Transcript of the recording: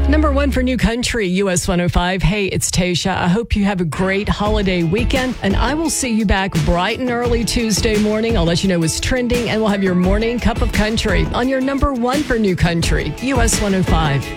Number one for New Country, US 105. Hey, it's Tasha. I hope you have a great holiday weekend, and I will see you back bright and early Tuesday morning. I'll let you know what's trending, and we'll have your morning cup of country on your number one for New Country, US 105.